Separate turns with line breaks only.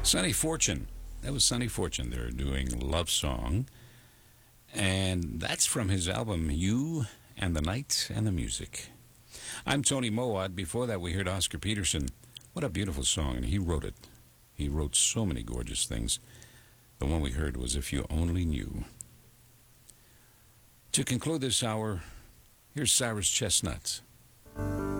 Sonny Fortune. That was Sonny Fortune. They're doing Love Song. And that's from his album, You and the Night and the Music. I'm Tony Mowat. Before that, we heard Oscar Peterson. What a beautiful song, and he wrote it. He wrote so many gorgeous things. The one we heard was If You Only Knew. To conclude this hour, here's Cyrus Chestnut.